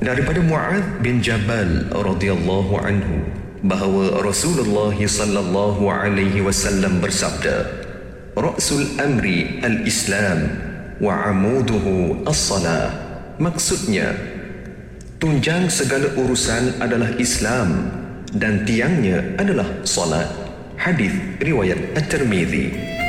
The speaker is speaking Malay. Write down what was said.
Daripada Mu'adz bin Jabal radhiyallahu anhu bahawa Rasulullah sallallahu alaihi wasallam bersabda, "Ra'sul amri al-Islam wa 'amuduhu as-salah." Maksudnya, tunjang segala urusan adalah Islam dan tiangnya adalah salat. Hadis riwayat At-Tirmizi.